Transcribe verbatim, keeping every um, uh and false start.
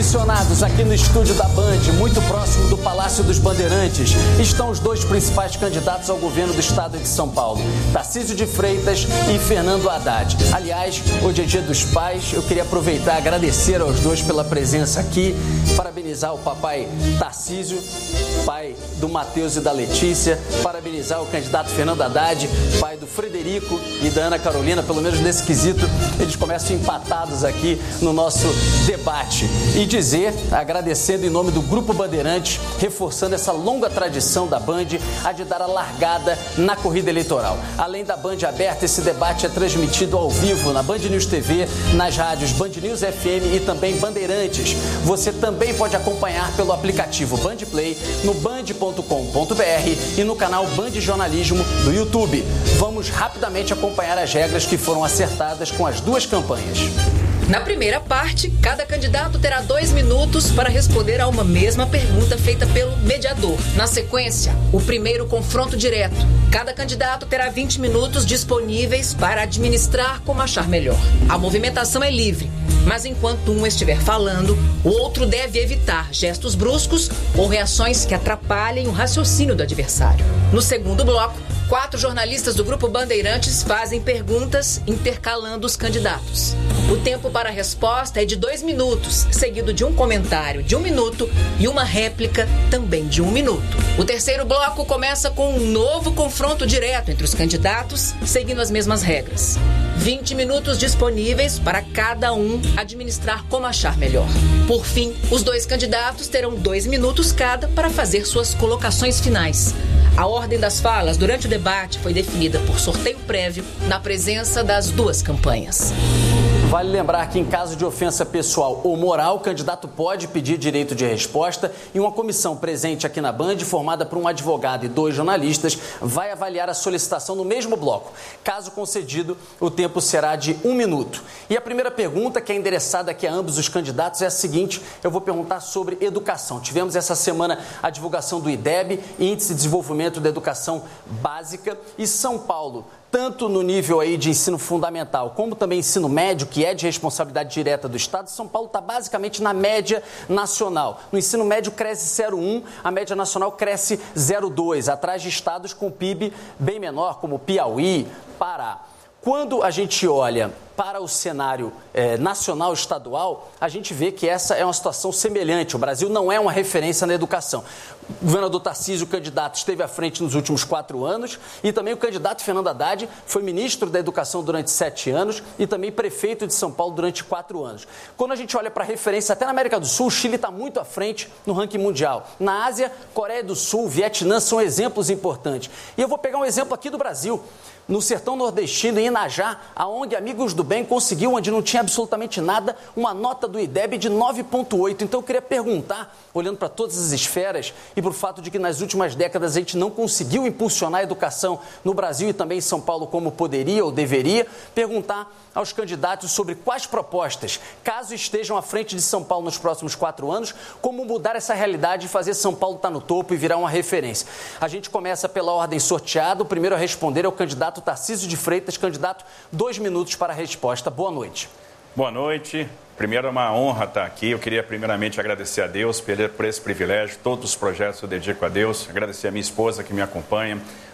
Posicionados aqui no estúdio da Band, muito próximo do Palácio dos Bandeirantes, estão os dois principais candidatos ao governo do estado de São Paulo, Tarcísio de Freitas e Fernando Haddad. Aliás, hoje é Dia dos Pais, eu queria aproveitar e agradecer aos dois pela presença aqui, parabenizar o papai Tarcísio, pai do Matheus e da Letícia, parabenizar o candidato Fernando Haddad, pai do Frederico e da Ana Carolina, pelo menos nesse quesito, eles começam empatados aqui no nosso debate. E dizer, agradecendo em nome do Grupo Bandeirantes, reforçando essa longa tradição da Band, a de dar a largada na corrida eleitoral. Além da Band aberta, esse debate é transmitido ao vivo na Band News T V, nas rádios Band News F M e também Bandeirantes. Você também pode acompanhar pelo aplicativo Band Play, no band ponto com ponto br e no canal Band Jornalismo do YouTube. Vamos rapidamente acompanhar as regras que foram acertadas com as duas campanhas. Na primeira parte, cada candidato terá dois minutos para responder a uma mesma pergunta feita pelo mediador. Na sequência, o primeiro confronto direto. Cada candidato terá vinte minutos disponíveis para administrar como achar melhor. A movimentação é livre, mas enquanto um estiver falando, o outro deve evitar gestos bruscos ou reações que atrapalhem o raciocínio do adversário. No segundo bloco, quatro jornalistas do Grupo Bandeirantes fazem perguntas intercalando os candidatos. O tempo para a resposta é de dois minutos, seguido de um comentário de um minuto e uma réplica também de um minuto. O terceiro bloco começa com um novo confronto direto entre os candidatos, seguindo as mesmas regras. vinte minutos disponíveis para cada um administrar como achar melhor. Por fim, os dois candidatos terão dois minutos cada para fazer suas colocações finais. A ordem das falas durante o debate foi definida por sorteio prévio na presença das duas campanhas. Vale lembrar que, em caso de ofensa pessoal ou moral, o candidato pode pedir direito de resposta e uma comissão presente aqui na Band, formada por um advogado e dois jornalistas, vai avaliar a solicitação no mesmo bloco. Caso concedido, o tempo será de um minuto. E a primeira pergunta, que é endereçada aqui a ambos os candidatos, é a seguinte: eu vou perguntar sobre educação. Tivemos essa semana a divulgação do I D E B, Índice de Desenvolvimento da Educação Básica, e São Paulo, tanto no nível aí de ensino fundamental como também ensino médio, que é de responsabilidade direta do Estado, São Paulo está basicamente na média nacional. No ensino médio cresce zero vírgula um, a média nacional cresce zero vírgula dois, atrás de estados com P I B bem menor, como Piauí, Pará. Quando a gente olha para o cenário eh, nacional, estadual, a gente vê que essa é uma situação semelhante. O Brasil não é uma referência na educação. O governador Tarcísio, o candidato, esteve à frente nos últimos quatro anos e também o candidato Fernando Haddad foi ministro da Educação durante sete anos e também prefeito de São Paulo durante quatro anos. Quando a gente olha para a referência, até na América do Sul, o Chile está muito à frente no ranking mundial. Na Ásia, Coreia do Sul, Vietnã são exemplos importantes. E eu vou pegar um exemplo aqui do Brasil. No sertão nordestino, em Inajá, a O N G Amigos do Bem conseguiu, onde não tinha absolutamente nada, uma nota do I D E B de nove vírgula oito. Então eu queria perguntar, olhando para todas as esferas e por fato de que nas últimas décadas a gente não conseguiu impulsionar a educação no Brasil e também em São Paulo como poderia ou deveria, perguntar aos candidatos sobre quais propostas, caso estejam à frente de São Paulo nos próximos quatro anos, como mudar essa realidade e fazer São Paulo estar no topo e virar uma referência. A gente começa pela ordem sorteada. O primeiro a responder é o candidato Tarcísio de Freitas. Candidato, dois minutos para a resposta. Boa noite. Boa noite. Primeiro, é uma honra estar aqui. Eu queria primeiramente agradecer a Deus por esse privilégio. Todos os projetos eu dedico a Deus. Agradecer a minha esposa que me acompanha,